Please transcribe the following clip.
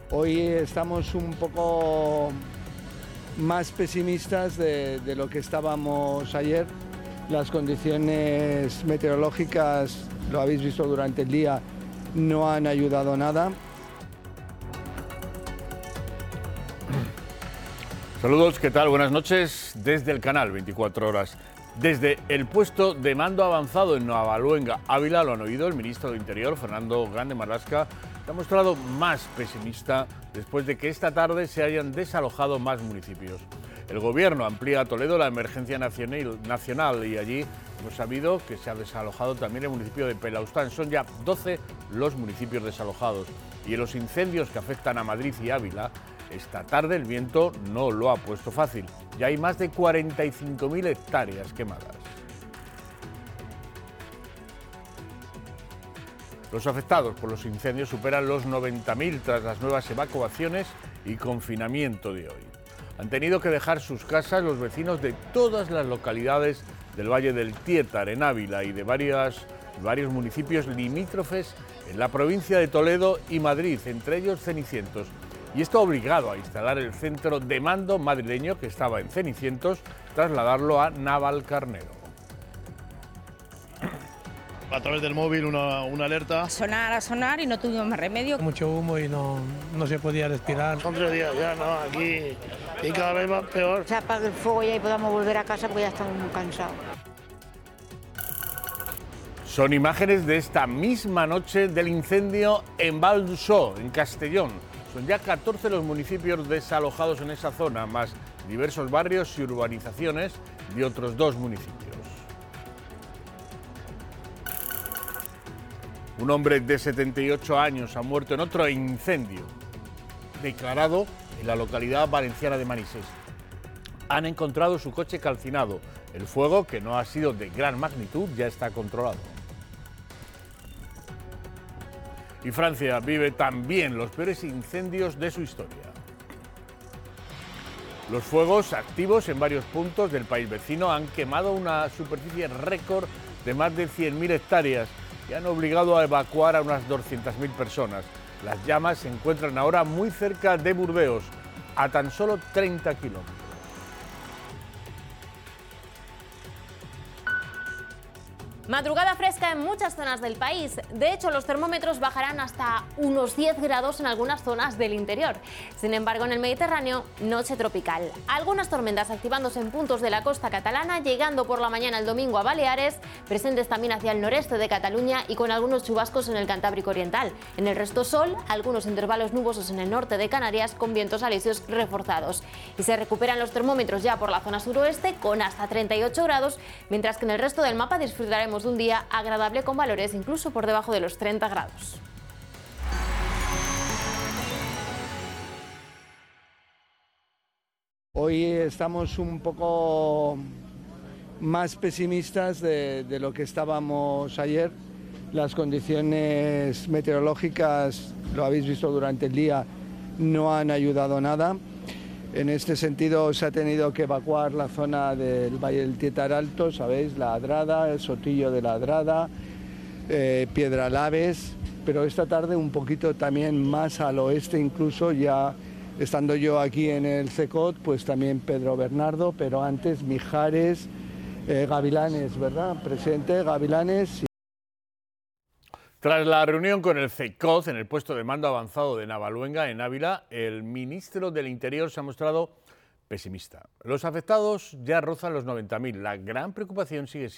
Hoy estamos un poco más pesimistas de lo que estábamos ayer. Las condiciones meteorológicas, lo habéis visto durante el día, no han ayudado nada. Saludos, ¿qué tal? Buenas noches desde el canal 24 horas. Desde el puesto de mando avanzado en Navaluenga, Ávila, lo han oído, el ministro de Interior, Fernando Grande Marlaska, se ha mostrado más pesimista después de que esta tarde se hayan desalojado más municipios. El gobierno amplía a Toledo la emergencia nacional y allí hemos sabido que se ha desalojado también el municipio de Pelaustán. Son ya 12 los municipios desalojados. Y en los incendios que afectan a Madrid y Ávila, esta tarde el viento no lo ha puesto fácil. Ya hay más de 45.000 hectáreas quemadas. Los afectados por los incendios superan los 90.000 tras las nuevas evacuaciones y confinamiento de hoy. Han tenido que dejar sus casas los vecinos de todas las localidades del Valle del Tiétar, en Ávila, y de varios municipios limítrofes en la provincia de Toledo y Madrid, entre ellos Cenicientos. Y esto ha obligado a instalar el centro de mando madrileño que estaba en Cenicientos, trasladarlo a Navalcarnero. A través del móvil una alerta. A sonar y no tuvimos más remedio. Mucho humo y no se podía respirar. Son 3 días ya, ¿no? Aquí y cada vez va peor. Se apague el fuego ya y podamos volver a casa porque ya estamos muy cansados. Son imágenes de esta misma noche del incendio en Val d'Uixó, en Castellón. Son ya 14 los municipios desalojados en esa zona, más diversos barrios y urbanizaciones de otros 2 municipios. Un hombre de 78 años ha muerto en otro incendio declarado en la localidad valenciana de Manises. Han encontrado su coche calcinado. El fuego, que no ha sido de gran magnitud, ya está controlado. Y Francia vive también los peores incendios de su historia. Los fuegos activos en varios puntos del país vecino han quemado una superficie récord de más de 100.000 hectáreas y han obligado a evacuar a unas 200.000 personas. Las llamas se encuentran ahora muy cerca de Burdeos, a tan solo 30 kilómetros. Madrugada fresca en muchas zonas del país. De hecho, los termómetros bajarán hasta unos 10 grados en algunas zonas del interior. Sin embargo, en el Mediterráneo, noche tropical. Algunas tormentas activándose en puntos de la costa catalana, llegando por la mañana el domingo a Baleares, presentes también hacia el noreste de Cataluña y con algunos chubascos en el Cantábrico Oriental. En el resto sol, algunos intervalos nubosos en el norte de Canarias con vientos alisios reforzados. Y se recuperan los termómetros ya por la zona suroeste con hasta 38 grados, mientras que en el resto del mapa disfrutaremos de un día agradable con valores incluso por debajo de los 30 grados. Hoy estamos un poco más pesimistas de lo que estábamos ayer. Las condiciones meteorológicas, lo habéis visto durante el día, no han ayudado nada. En este sentido se ha tenido que evacuar la zona del Valle del Tiétar Alto, ¿sabéis? La Adrada, el Sotillo de la Adrada, Piedralaves, pero esta tarde un poquito también más al oeste, incluso ya estando yo aquí en el CECOT, pues también Pedro Bernardo, pero antes Mijares, Gavilanes, ¿verdad? Presidente, Gavilanes. Tras la reunión con el CECOT en el puesto de mando avanzado de Navaluenga, en Ávila, el ministro del Interior se ha mostrado pesimista. Los afectados ya rozan los 90.000. La gran preocupación sigue siendo